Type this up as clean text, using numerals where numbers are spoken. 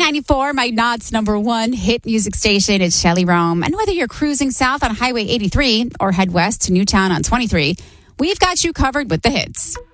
K94, my Knott's number one hit music station. It's Shelley Rome. And whether you're cruising south on Highway 83 or head west to Newtown on 23, we've got you covered with the hits.